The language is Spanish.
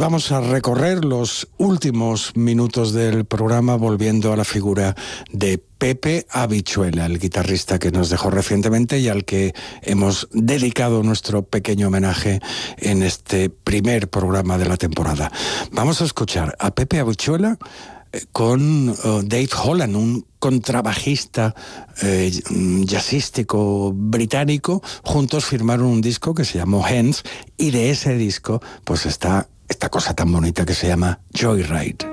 vamos a recorrer los últimos minutos del programa volviendo a la figura de Pepe Habichuela, el guitarrista que nos dejó recientemente y al que hemos dedicado nuestro pequeño homenaje en este primer programa de la temporada. Vamos a escuchar a Pepe Habichuela con Dave Holland, un contrabajista jazzístico británico. Juntos firmaron un disco que se llamó Hands, y de ese disco pues está esta cosa tan bonita que se llama Joyride.